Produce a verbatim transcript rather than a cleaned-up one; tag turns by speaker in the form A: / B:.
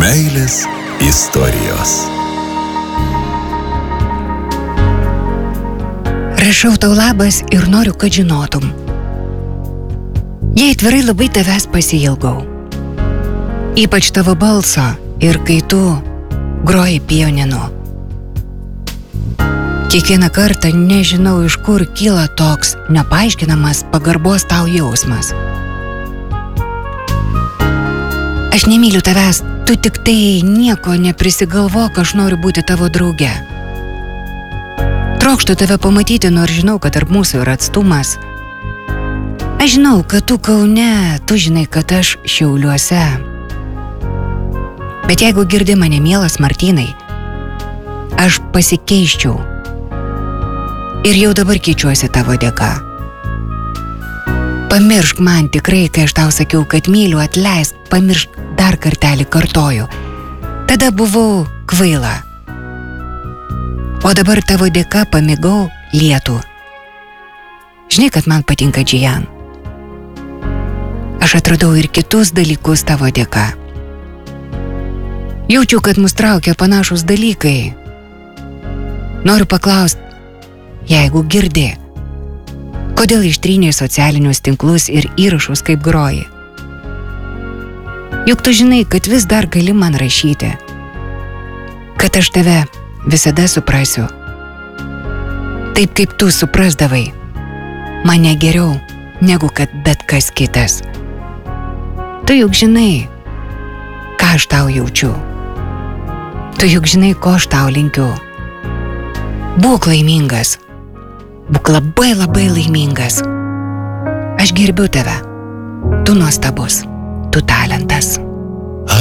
A: Meilės istorijos.
B: Rašau tau labas ir noriu, kad žinotum. Jei atvirai labai tavęs pasiilgau. Ypač tavo balso ir kai tu groji pianinu. Kiekvieną kartą nežinau, iš kur kyla toks nepaaiškinamas pagarbos tau jausmas. Aš nemyliu tavęs, tu tik tai nieko neprisigalvok, aš noriu būti tavo drauge. Trokštu tave pamatyti, nors žinau, kad tarp mūsų yra atstumas. Aš žinau, kad tu Kaune, tu žinai, kad aš Šiauliuose. Bet jeigu girdi mane, mielas Martynai, aš pasikeiščiau. Ir jau dabar keičiuosi tavo dėka. Pamiršk man tikrai, kai aš tau sakiau, kad myliu, atleisk, pamiršk, dar kartelį kartoju. Tada buvau kvaila. O dabar tavo dėka pamigau lietų. Žinai, kad man patinka Džijan. Aš atradau ir kitus dalykus tavo dėka. Jaučiu, kad mus traukia panašus dalykai. Noriu paklausti, jeigu girdi, kodėl ištrynei socialinius tinklus ir įrašus, kaip groji? Juk tu žinai, kad vis dar gali man rašyti, kad aš tave visada suprasiu. Taip kaip tu suprasdavai mane geriau, negu kad bet kas kitas. Tu juk žinai, ką aš tau jaučiu. Tu juk žinai, ko aš tau linkiu. Būk laimingas. Būk labai labai laimingas. Aš gerbiu tave. Tu nuostabus. Tu talentas.